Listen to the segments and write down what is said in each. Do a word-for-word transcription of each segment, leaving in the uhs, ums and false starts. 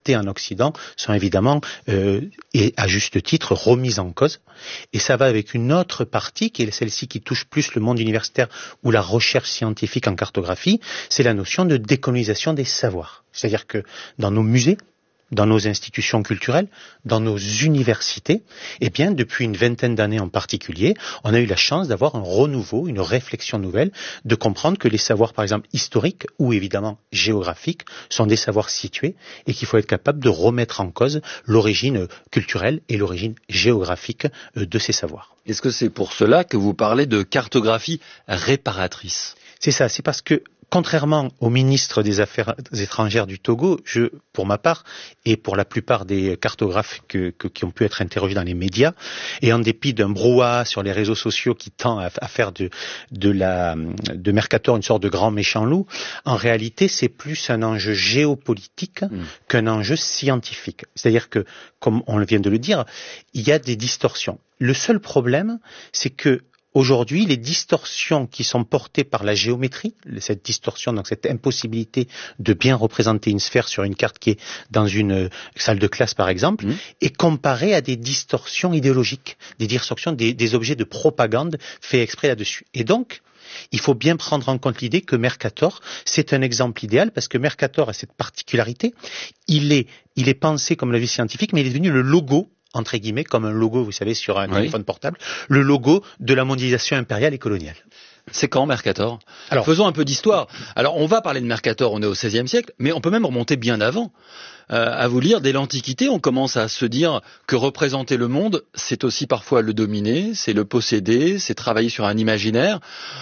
en Occident sont évidemment, euh, et à juste titre, remises en cause. Et ça va avec une autre partie, qui est celle-ci qui touche plus le monde universitaire ou la recherche scientifique en cartographie, c'est la notion de décolonisation des savoirs. C'est-à-dire que dans nos musées, dans nos institutions culturelles, dans nos universités, eh bien, depuis une vingtaine d'années en particulier, on a eu la chance d'avoir un renouveau, une réflexion nouvelle, de comprendre que les savoirs, par exemple, historiques ou évidemment géographiques, sont des savoirs situés et qu'il faut être capable de remettre en cause l'origine culturelle et l'origine géographique de ces savoirs. Est-ce que c'est pour cela que vous parlez de cartographie réparatrice ? C'est ça, c'est parce que contrairement au ministre des Affaires étrangères du Togo, je, pour ma part, et pour la plupart des cartographes que, que, qui ont pu être interrogés dans les médias, et en dépit d'un brouhaha sur les réseaux sociaux qui tend à, à faire de, de, la, de Mercator une sorte de grand méchant loup, en réalité, c'est plus un enjeu géopolitique mmh. qu'un enjeu scientifique. C'est-à-dire que, comme on vient de le dire, il y a des distorsions. Le seul problème, c'est que aujourd'hui, les distorsions qui sont portées par la géométrie, cette distorsion, donc cette impossibilité de bien représenter une sphère sur une carte qui est dans une salle de classe, par exemple, mmh. est comparée à des distorsions idéologiques, des distorsions, des, des objets de propagande faits exprès là-dessus. Et donc, il faut bien prendre en compte l'idée que Mercator, c'est un exemple idéal parce que Mercator a cette particularité. Il est, il est pensé comme la vie scientifique, mais il est devenu le logo, entre guillemets, comme un logo, vous savez, sur un oui. téléphone portable, le logo de la mondialisation impériale et coloniale. C'est quand Mercator ? Alors, faisons un peu d'histoire. Alors, on va parler de Mercator, on est au seizième siècle, mais on peut même remonter bien avant. Euh, à vous lire, dès l'Antiquité, on commence à se dire que représenter le monde, c'est aussi parfois le dominer, c'est le posséder, c'est travailler sur un imaginaire.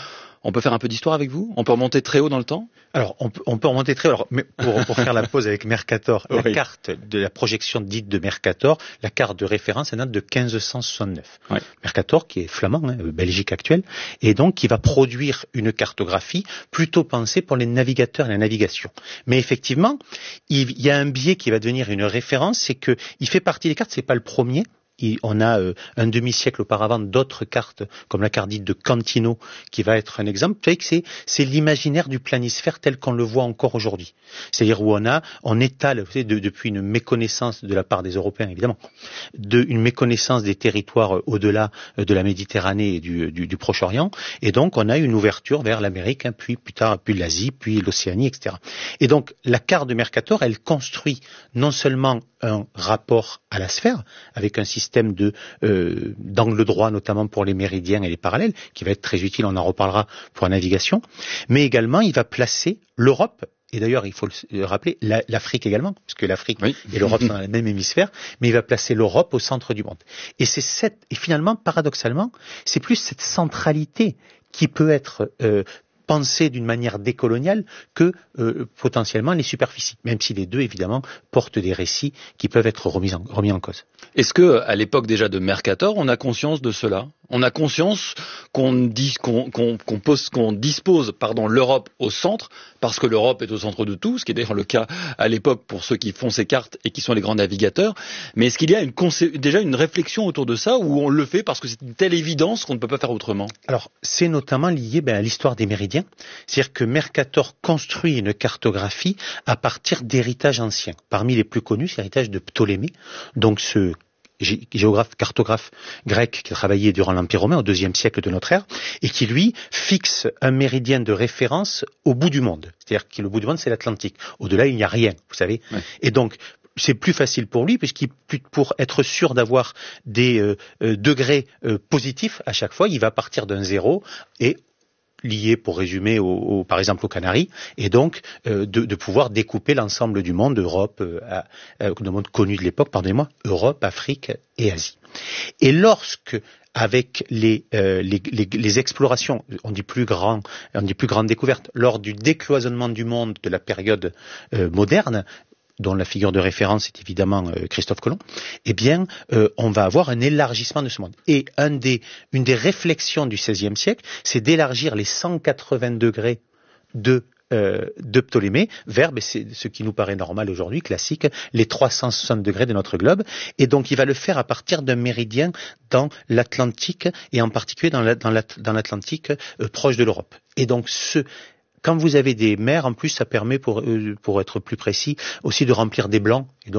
On peut faire un peu d'histoire avec vous ? On peut remonter très haut dans le temps ? Alors, on peut, on peut remonter très haut. Alors, mais pour, pour faire la pause avec Mercator, oui. la carte de la projection dite de Mercator, la carte de référence, elle date de quinze cent soixante-neuf. Oui. Mercator, qui est flamand, hein, Belgique actuelle, et donc qui va produire une cartographie plutôt pensée pour les navigateurs et la navigation. Mais effectivement, il y a un biais qui va devenir une référence, c'est que il fait partie des cartes, c'est pas le premier. On a euh, un demi-siècle auparavant d'autres cartes, comme la carte dite de Cantino, qui va être un exemple. Vous savez que c'est, c'est l'imaginaire du planisphère tel qu'on le voit encore aujourd'hui. C'est-à-dire où on a, on étale, vous savez, de, depuis une méconnaissance de la part des Européens, évidemment, de, une méconnaissance des territoires euh, au-delà euh, de la Méditerranée et du, du, du Proche-Orient. Et donc, on a une ouverture vers l'Amérique, hein, puis plus tard, puis l'Asie, puis l'Océanie, et cetera. Et donc, la carte de Mercator, elle construit non seulement un rapport à la sphère, avec un système de euh, d'angle droit, notamment pour les méridiens et les parallèles, qui va être très utile, on en reparlera pour la navigation, mais également il va placer l'Europe, et d'ailleurs il faut le rappeler, la, l'Afrique également, puisque l'Afrique oui. et l'Europe sont dans le même hémisphère, mais il va placer l'Europe au centre du monde. Et c'est cette, et finalement, paradoxalement, c'est plus cette centralité qui peut être euh, penser d'une manière décoloniale que euh, potentiellement les superficies, même si les deux évidemment portent des récits qui peuvent être remis en, remis en cause. Est-ce que à l'époque déjà de Mercator, on a conscience de cela ? On a conscience qu'on, dit, qu'on, qu'on, qu'on, pose, qu'on dispose pardon, l'Europe au centre, parce que l'Europe est au centre de tout, ce qui est d'ailleurs le cas à l'époque pour ceux qui font ces cartes et qui sont les grands navigateurs. Mais est-ce qu'il y a une, déjà une réflexion autour de ça, ou on le fait parce que c'est une telle évidence qu'on ne peut pas faire autrement ? Alors, c'est notamment lié ben, à l'histoire des méridiens. C'est-à-dire que Mercator construit une cartographie à partir d'héritages anciens. Parmi les plus connus, c'est l'héritage de Ptolémée, donc ce géographe, cartographe grec qui a travaillé durant l'Empire romain au deuxième siècle de notre ère et qui, lui, fixe un méridien de référence au bout du monde. C'est-à-dire que le bout du monde, c'est l'Atlantique. Au-delà, il n'y a rien, vous savez. Ouais. Et donc, c'est plus facile pour lui, puisqu'il, pour être sûr d'avoir des euh, euh, degrés euh, positifs à chaque fois, il va partir d'un zéro et lié, pour résumer, au, au, par exemple aux Canaries, et donc euh, de, de pouvoir découper l'ensemble du monde, Europe, euh, euh, le monde connu de l'époque, pardonnez-moi, Europe, Afrique et Asie. Et lorsque, avec les, euh, les, les, les explorations, on dit plus grand, on dit plus grande découverte, lors du décloisonnement du monde de la période euh, moderne, dont la figure de référence est évidemment euh, Christophe Colomb, eh bien, euh, on va avoir un élargissement de ce monde. Et un des, une des réflexions du seizième siècle, c'est d'élargir les cent quatre-vingts degrés de, euh, de Ptolémée vers, ben, c'est ce qui nous paraît normal aujourd'hui, classique, les trois cent soixante degrés de notre globe. Et donc, il va le faire à partir d'un méridien dans l'Atlantique, et en particulier dans, la, dans, la, dans l'Atlantique euh, proche de l'Europe. Et donc, ce quand vous avez des mers, en plus, ça permet, pour, pour être plus précis, aussi de remplir des blancs. Et donc,